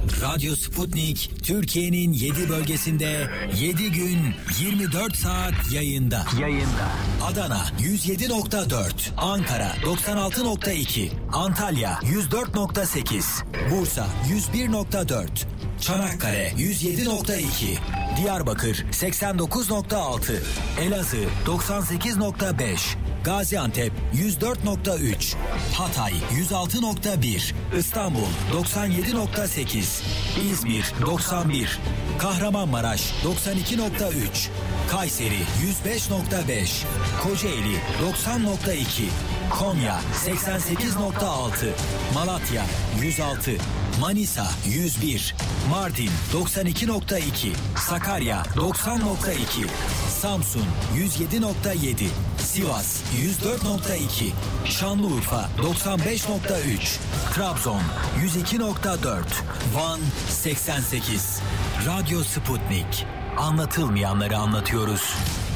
Radyo Sputnik Türkiye'nin 7 bölgesinde 7 gün 24 saat yayında. Adana 107.4, Ankara 96.2, Antalya 104.8, Bursa 101.4, Çanakkale 107.2, Diyarbakır 89.6, Elazığ 98.5, Gaziantep 104.3, Hatay 106.1, İstanbul 97.8, İzmir 91, Kahramanmaraş 92.3, Kayseri 105.5, Kocaeli 90.2, Konya 88.6, Malatya 106, Manisa 101, Mardin 92.2, Sakarya 90.2, Samsun 107.7, Sivas 104.2, Şanlıurfa 95.3, Trabzon 102.4, Van 88. Radyo Sputnik. Anlatılmayanları anlatıyoruz.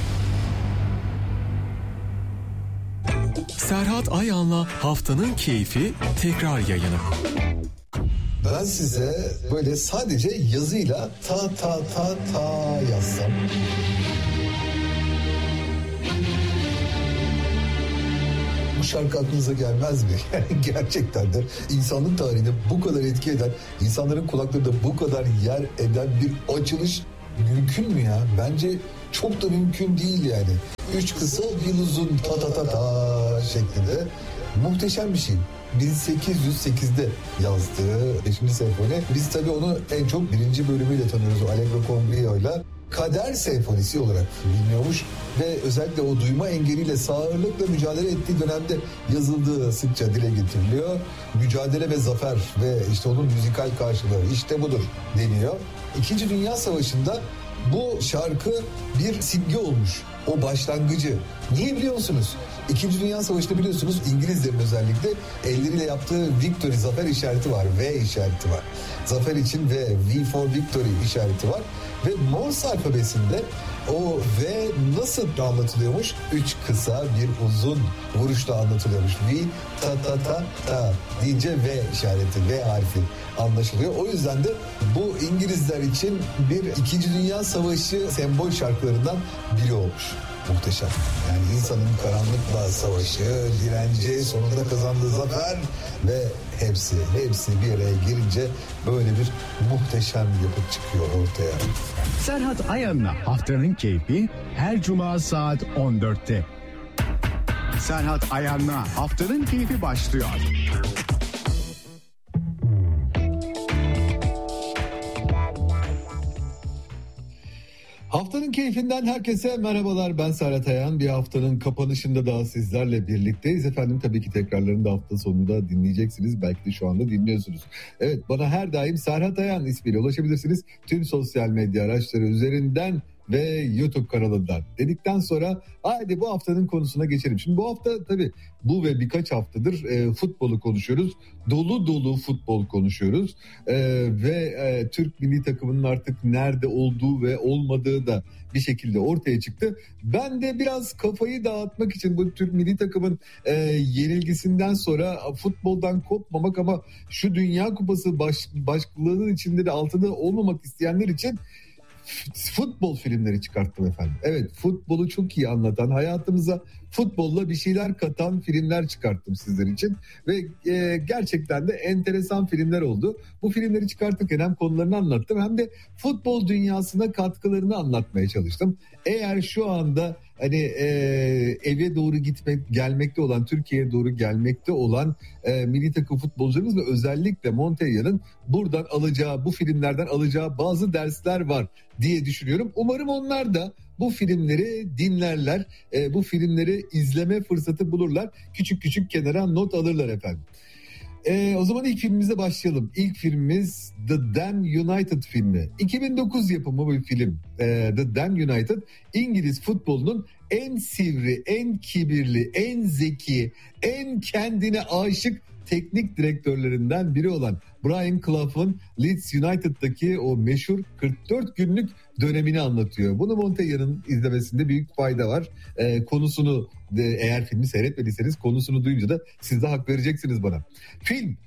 Serhat Ayan'la Haftanın Keyfi tekrar yayını. Ben size böyle sadece yazıyla ta yazsam. Bu şarkı aklınıza gelmez mi? Gerçekten de insanlık tarihinde bu kadar etki eden, insanların kulaklarında bu kadar yer eden bir açılış mümkün mü ya? Bence çok da mümkün değil yani. 3 kısa bir uzun ta şeklinde muhteşem bir şey. 1808'de yazdığı 5. senfoni. Biz tabii onu en çok 1. bölümüyle tanıyoruz. Allegro con brio'yla. Kader senfonisi olarak biliniyormuş ve özellikle o duyma engeliyle sağırlıkla mücadele ettiği dönemde yazıldığı sıkça dile getiriliyor. Mücadele ve zafer ve işte onun müzikal karşılığı işte budur deniyor. İkinci Dünya Savaşı'nda bu şarkı bir simge olmuş. O başlangıcı. Niye biliyor musunuz? İkinci Dünya Savaşı'nda biliyorsunuz İngilizlerin özellikle elleriyle yaptığı victory, zafer işareti var. V işareti var. Zafer için V, V for victory işareti var. Ve Morse alfabesinde o V nasıl anlatılıyormuş? 3 kısa bir uzun vuruşla anlatılıyormuş. V, ta deyince V işareti, V harfi anlaşılıyor. O yüzden de bu İngilizler için bir İkinci Dünya Savaşı sembol şarkılarından biri olmuş. Muhteşem. Yani insanın karanlıkla savaşı, direnci, sonunda kazandığı zafer ve hepsi bir araya girince böyle bir muhteşem yapıt çıkıyor ortaya. Serhat Ayan'la Haftanın Keyfi her cuma saat 14'te. Serhat Ayan'la Haftanın Keyfi başlıyor. Haftanın keyfinden herkese merhabalar. Ben Serhat Ayan. Bir haftanın kapanışında daha sizlerle birlikteyiz. Efendim tabii ki tekrarlarını da hafta sonunda dinleyeceksiniz. Belki de şu anda dinliyorsunuz. Evet, bana her daim Serhat Ayan ismiyle ulaşabilirsiniz. Tüm sosyal medya araçları üzerinden ve YouTube kanalından dedikten sonra haydi bu haftanın konusuna geçelim. Şimdi bu hafta tabii bu ve birkaç haftadır futbolu konuşuyoruz. Dolu futbol konuşuyoruz. Ve Türk milli takımının artık nerede olduğu ve olmadığı da bir şekilde ortaya çıktı. Ben de biraz kafayı dağıtmak için bu Türk milli takımın yenilgisinden sonra futboldan kopmamak ama şu Dünya Kupası başlığının içinde de altında olmamak isteyenler için futbol filmleri çıkarttım efendim. Evet, futbolu çok iyi anlatan, hayatımıza futbolla bir şeyler katan filmler çıkarttım sizler için ve gerçekten de enteresan filmler oldu. Bu filmleri çıkartırken hem konularını anlattım hem de futbol dünyasına katkılarını anlatmaya çalıştım. Eğer şu anda hani eve doğru gelmekte olan, Türkiye'ye doğru gelmekte olan milli takım futbolcularımız ve özellikle Montella'nın buradan alacağı, bu filmlerden alacağı bazı dersler var diye düşünüyorum. Umarım onlar da bu filmleri dinlerler, bu filmleri izleme fırsatı bulurlar, küçük kenara not alırlar efendim. O zaman ilk filmimize başlayalım. İlk filmimiz The Damn United filmi. 2009 yapımı bir film. The Damn United, İngiliz futbolunun en sivri, en kibirli, en zeki, en kendine aşık teknik direktörlerinden biri olan Brian Clough'un Leeds United'daki o meşhur 44 günlük dönemini anlatıyor. Bunu Montella'nın izlemesinde büyük fayda var. Konusunu eğer filmi seyretmediyseniz konusunu duyunca da siz de hak vereceksiniz bana. Film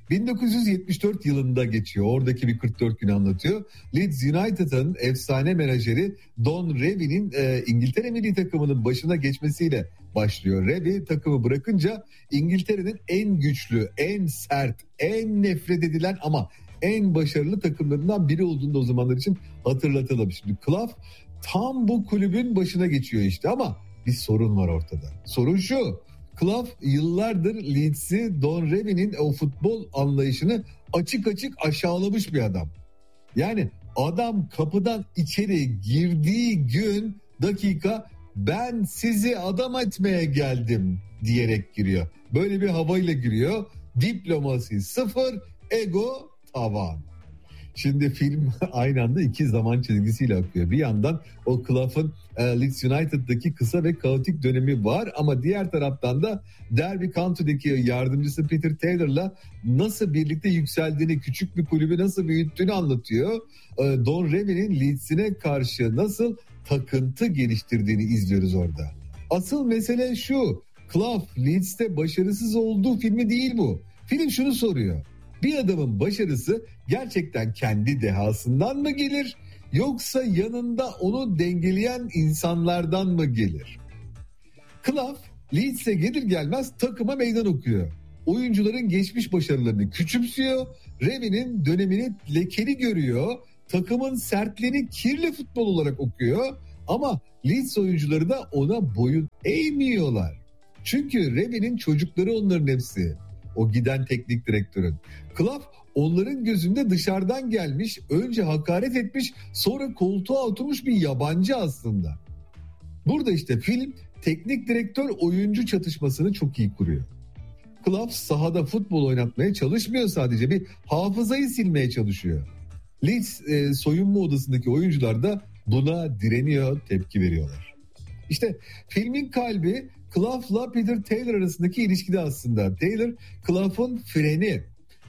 1974 yılında geçiyor. Oradaki bir 44 günü anlatıyor. Leeds United'ın efsane menajeri Don Revie'nin İngiltere milli takımının başına geçmesiyle başlıyor. Revie takımı bırakınca İngiltere'nin en güçlü, en sert, en nefret edilen ama en başarılı takımlarından biri olduğunu da o zamanlar için hatırlatalım. Şimdi Clough tam bu kulübün başına geçiyor işte ama bir sorun var ortada. Sorun şu: Clough yıllardır Leeds'i Don Revie'nin o futbol anlayışını açık açık aşağılamış bir adam. Yani adam kapıdan içeri girdiği gün dakika ben sizi adam etmeye geldim diyerek giriyor. Böyle bir havayla giriyor. Diplomasi sıfır, ego tavan. Şimdi film aynı anda iki zaman çizgisiyle akıyor. Bir yandan o Clough'un Leeds United'daki kısa ve kaotik dönemi var ama diğer taraftan da Derby County'deki yardımcısı Peter Taylor'la nasıl birlikte yükseldiğini, küçük bir kulübü nasıl büyüttüğünü anlatıyor. Don Revie'nin Leeds'ine karşı nasıl takıntı geliştirdiğini izliyoruz orada. Asıl mesele şu: Clough Leeds'te başarısız olduğu filmi değil bu. Film şunu soruyor: bir adamın başarısı gerçekten kendi dehasından mı gelir yoksa yanında onu dengeleyen insanlardan mı gelir? Clough Leeds'e gelir gelmez takıma meydan okuyor. Oyuncuların geçmiş başarılarını küçümsüyor. Revie'nin dönemini lekeli görüyor. Takımın sertliğini kirli futbol olarak okuyor. Ama Leeds oyuncuları da ona boyun eğmiyorlar. Çünkü Revie'nin çocukları onların hepsi. O giden teknik direktörün. Clough onların gözünde dışarıdan gelmiş, önce hakaret etmiş, sonra koltuğa oturmuş bir yabancı aslında. Burada işte film teknik direktör oyuncu çatışmasını çok iyi kuruyor. Clough sahada futbol oynatmaya çalışmıyor, sadece bir hafızayı silmeye çalışıyor. Leeds soyunma odasındaki oyuncular da buna direniyor, tepki veriyorlar. İşte filmin kalbi Clough'la Peter Taylor arasındaki ilişkide aslında. Taylor Clough'un freni,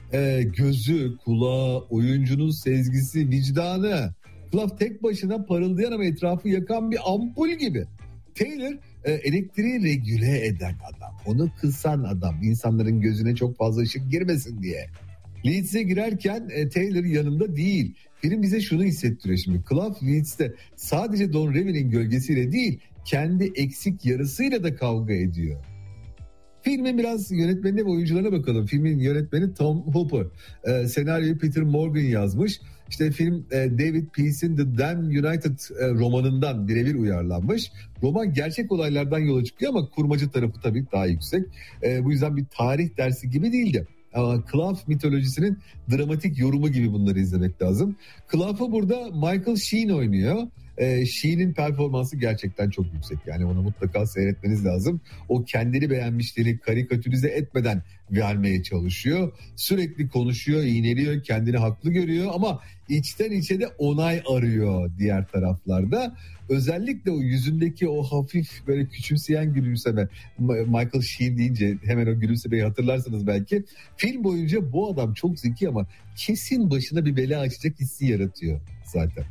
gözü, kulağı, oyuncunun sezgisi, vicdanı. Clough tek başına parıldayan ama etrafı yakan bir ampul gibi. Taylor elektriği regüle eden adam, onu kısan adam, insanların gözüne çok fazla ışık girmesin diye. Leeds'e girerken Taylor yanında değil. Film bize şunu hissettiriyor şimdi: Clough Leeds'te sadece Don Revie'nin gölgesiyle değil, kendi eksik yarısıyla da kavga ediyor. Filmin biraz yönetmenine ve oyuncularına bakalım. Filmin yönetmeni Tom Hooper. Senaryoyu Peter Morgan yazmış. İşte film David Peace'in The Damn United romanından birebir uyarlanmış. Roman gerçek olaylardan yola çıkıyor ama kurmacı tarafı tabii daha yüksek. Bu yüzden bir tarih dersi gibi değildi. Ama Clough mitolojisinin dramatik yorumu gibi bunları izlemek lazım. Clough'u burada Michael Sheen oynuyor. Sheen'in performansı gerçekten çok yüksek. Yani onu mutlaka seyretmeniz lazım. O kendini beğenmişleri karikatürize etmeden vermeye çalışıyor. Sürekli konuşuyor, iğneliyor, kendini haklı görüyor ama içten içe de onay arıyor diğer taraflarda. Özellikle o yüzündeki o hafif böyle küçümseyen gülümseme, Michael Sheen deyince hemen o gülümsemeyi hatırlarsınız belki. Film boyunca bu adam çok zeki ama kesin başına bir bela açacak hissi yaratıyor zaten.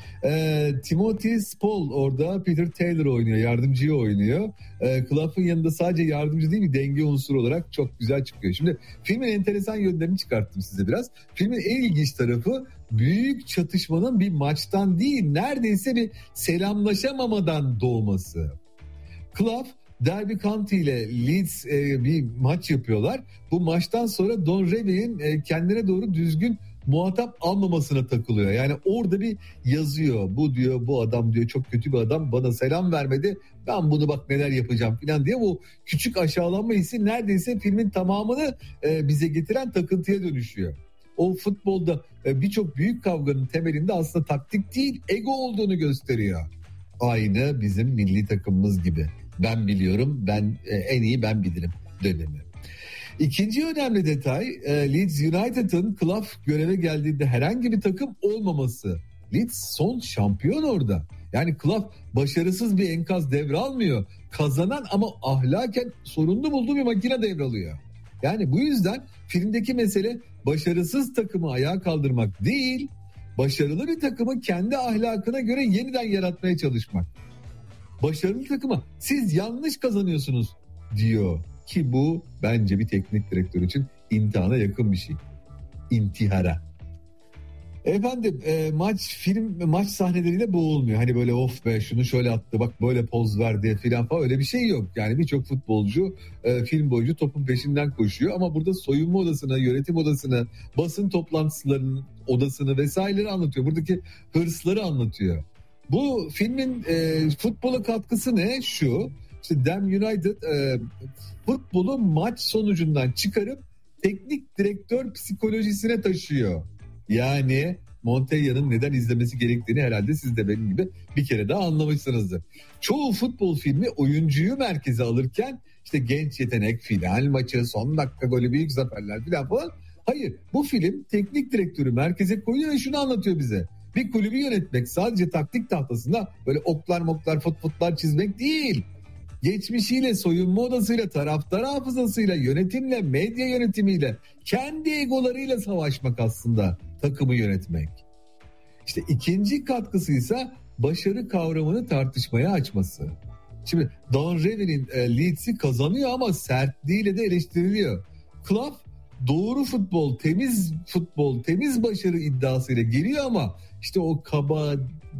Timothy Spall orada Peter Taylor oynuyor, yardımcıyı oynuyor. Clough'un yanında sadece yardımcı değil, bir denge unsuru olarak çok güzel çıkıyor. Şimdi filmin enteresan yönlerini çıkarttım size biraz. Filmin en ilginç tarafı büyük çatışmanın bir maçtan değil, neredeyse bir selamlaşamamadan doğması. Clough Derby County ile Leeds bir maç yapıyorlar. Bu maçtan sonra Don Revie'nin kendine doğru düzgün muhatap almamasına takılıyor. Yani orada bir yazıyor. Bu diyor, bu adam diyor çok kötü bir adam, bana selam vermedi, ben bunu bak neler yapacağım falan diye. Bu küçük aşağılanma hissi neredeyse filmin tamamını bize getiren takıntıya dönüşüyor. O futbolda birçok büyük kavganın temelinde aslında taktik değil, ego olduğunu gösteriyor. Aynı bizim milli takımımız gibi. Ben biliyorum, ben en iyi ben bilirim dönemi. İkinci önemli detay, Leeds United'ın Clough göreve geldiğinde herhangi bir takım olmaması. Leeds son şampiyon orada. Yani Clough başarısız bir enkaz devralmıyor. Kazanan ama ahlaken sorunlu bulduğu bir makine devralıyor. Yani bu yüzden filmdeki mesele başarısız takımı ayağa kaldırmak değil, başarılı bir takımı kendi ahlakına göre yeniden yaratmaya çalışmak. Başarılı takıma siz yanlış kazanıyorsunuz diyor ki bu bence bir teknik direktör için intihana yakın bir şey. İntihara. Efendim maç sahneleriyle boğulmuyor. Hani böyle of be şunu şöyle attı bak böyle poz verdi filan falan, öyle bir şey yok. Yani birçok futbolcu film boyunca topun peşinden koşuyor ama burada soyunma odasını, yönetim odasını, basın toplantılarının odasını vesaireleri anlatıyor. Buradaki hırsları anlatıyor. Bu filmin futbola katkısı ne? Şu işte Damn United futbolu maç sonucundan çıkarıp teknik direktör psikolojisine taşıyor. Yani Montella'nın neden izlemesi gerektiğini herhalde siz de benim gibi bir kere daha anlamışsınızdır. Çoğu futbol filmi oyuncuyu merkeze alırken işte genç yetenek, final maçı, son dakika golü, büyük zaferler falan. Hayır, bu film teknik direktörü merkeze koyuyor ve şunu anlatıyor bize. Bir kulübü yönetmek sadece taktik tahtasında böyle oklar futlar çizmek değil. Geçmişiyle, soyunma odasıyla, taraftar hafızasıyla, yönetimle, medya yönetimiyle, kendi egolarıyla savaşmak aslında takımı yönetmek. İşte ikinci katkısıysa başarı kavramını tartışmaya açması. Şimdi Don Revie'nin Leeds'i kazanıyor ama sertliğiyle de eleştiriliyor. Clough doğru futbol, temiz başarı iddiasıyla geliyor ama işte o kaba,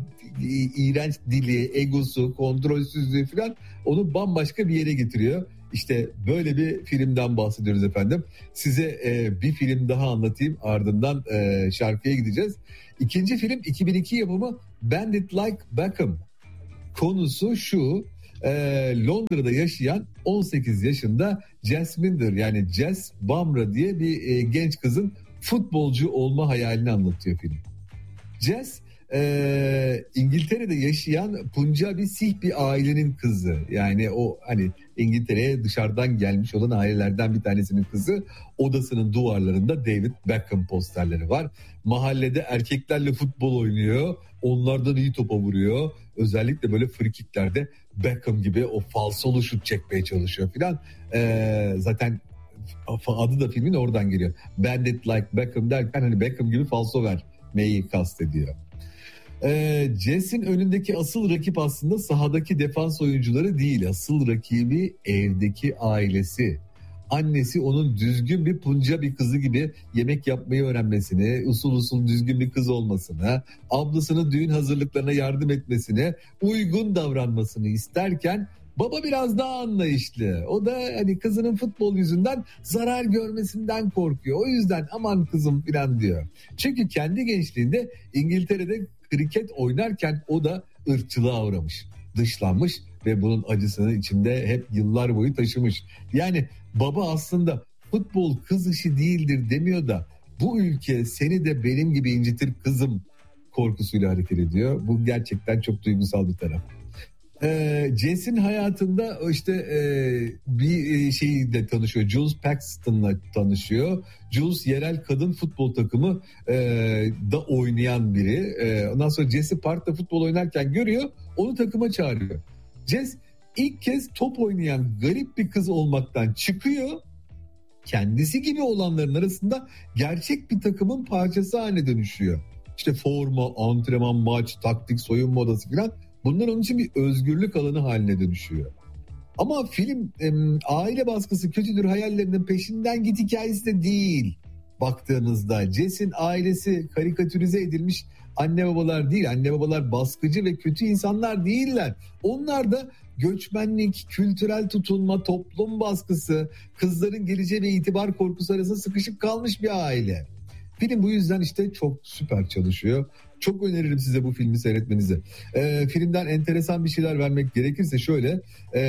iğrenç dili, egosu, kontrolsüzlüğü falan onu bambaşka bir yere getiriyor. İşte böyle bir filmden bahsediyoruz efendim. Size bir film daha anlatayım, ardından şarkıya gideceğiz. İkinci film 2002 yapımı Bandit Like Beckham. Konusu şu: Londra'da yaşayan 18 yaşında Jasmine'dir, yani Jess Bamra diye bir genç kızın futbolcu olma hayalini anlatıyor film. Jess İngiltere'de yaşayan Punjabi Sikh bir ailenin kızı. Yani o hani İngiltere'ye dışarıdan gelmiş olan ailelerden bir tanesinin kızı. Odasının duvarlarında David Beckham posterleri var. Mahallede erkeklerle futbol oynuyor. Onlardan iyi topa vuruyor. Özellikle böyle frikiklerde Beckham gibi o falsolu şut çekmeye çalışıyor filan. Zaten adı da filmin oradan geliyor. Bandit Like Beckham derken hani Beckham gibi falso vermeyi kastediyor. Jess'in önündeki asıl rakip aslında sahadaki defans oyuncuları değil. Asıl rakibi evdeki ailesi. Annesi onun düzgün bir Punjabi kızı gibi yemek yapmayı öğrenmesini, usul düzgün bir kız olmasını, ablasının düğün hazırlıklarına yardım etmesine, uygun davranmasını isterken baba biraz daha anlayışlı. O da hani kızının futbol yüzünden zarar görmesinden korkuyor. O yüzden aman kızım falan diyor. Çünkü kendi gençliğinde İngiltere'de kriket oynarken o da ırkçılığa uğramış, dışlanmış ve bunun acısını içinde hep yıllar boyu taşımış. Yani baba aslında futbol kız işi değildir demiyor da bu ülke seni de benim gibi incitir kızım korkusuyla hareket ediyor. Bu gerçekten çok duygusal bir taraf. Jess'in hayatında işte bir şeyle tanışıyor. Jules Paxton'la tanışıyor. Jules yerel kadın futbol takımı da oynayan biri. Ondan sonra Jess'i parkta futbol oynarken görüyor. Onu takıma çağırıyor. Jess ilk kez top oynayan garip bir kız olmaktan çıkıyor. Kendisi gibi olanların arasında gerçek bir takımın parçası haline dönüşüyor. İşte forma, antrenman, maç, taktik, soyunma odası falan. Bunlar onun için bir özgürlük alanı haline dönüşüyor. Ama film aile baskısı kötüdür hayallerinin peşinden git hikayesi de değil. Baktığınızda Jess'in ailesi karikatürize edilmiş anne babalar değil. Anne babalar baskıcı ve kötü insanlar değiller. Onlar da göçmenlik, kültürel tutunma, toplum baskısı, kızların geleceği ve itibar korkusu arasında sıkışıp kalmış bir aile. Film bu yüzden işte çok süper çalışıyor. Çok öneririm size bu filmi seyretmenizi. Filmden enteresan bir şeyler vermek gerekirse şöyle.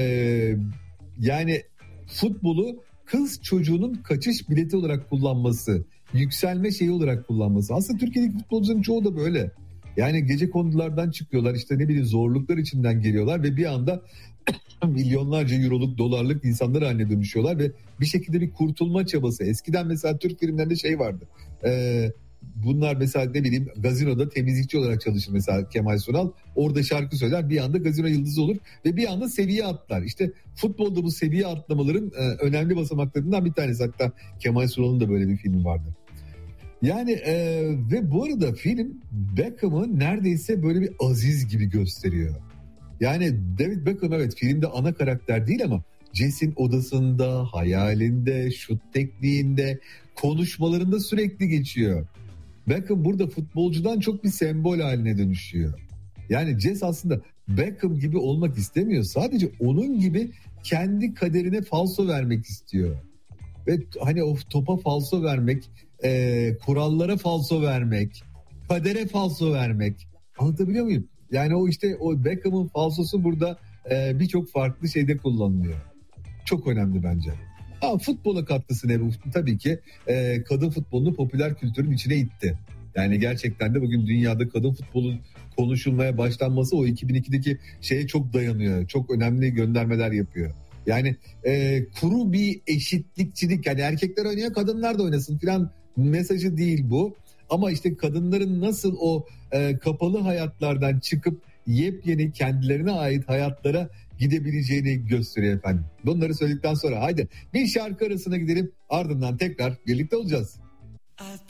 Yani futbolu kız çocuğunun kaçış bileti olarak kullanması, yükselme şeyi olarak kullanması. Aslında Türkiye'deki futbolcuların çoğu da böyle. Yani gecekondulardan çıkıyorlar, işte ne bileyim zorluklar içinden geliyorlar ve bir anda milyonlarca euroluk, dolarlık insanlar haline dönüşüyorlar ve bir şekilde bir kurtulma çabası. Eskiden mesela Türk filmlerinde şey vardı. bunlar mesela ne bileyim gazinoda temizlikçi olarak çalışır mesela Kemal Sunal. Orada şarkı söyler, bir anda gazino yıldızı olur ve bir anda seviye atlar. İşte futbolda bu seviye atlamaların önemli basamaklarından bir tanesi. Hatta Kemal Sunal'ın da böyle bir filmi vardı. Yani ve bu arada film Beckham'ı neredeyse böyle bir aziz gibi gösteriyor. Yani David Beckham evet filmde ana karakter değil ama Jess'in odasında, hayalinde, şut tekniğinde, konuşmalarında sürekli geçiyor. Beckham burada futbolcudan çok bir sembol haline dönüşüyor. Yani Jess aslında Beckham gibi olmak istemiyor. Sadece onun gibi kendi kaderine falso vermek istiyor. Ve hani o topa falso vermek, kurallara falso vermek, kadere falso vermek. Anlatabiliyor muyum? Yani o işte o Beckham'ın falsosu burada birçok farklı şeyde kullanılıyor. Çok önemli bence. Futbola katkısı ne bu? Tabii ki kadın futbolunu popüler kültürün içine itti. Yani gerçekten de bugün dünyada kadın futbolun konuşulmaya başlanması o 2002'deki şeye çok dayanıyor. Çok önemli göndermeler yapıyor. Yani kuru bir eşitlikçilik, yani erkekler oynuyor kadınlar da oynasın falan mesajı değil bu. Ama işte kadınların nasıl o kapalı hayatlardan çıkıp yepyeni kendilerine ait hayatlara gidebileceğini gösteriyor efendim. Bunları söyledikten sonra haydi bir şarkı arasına gidelim, ardından tekrar birlikte olacağız.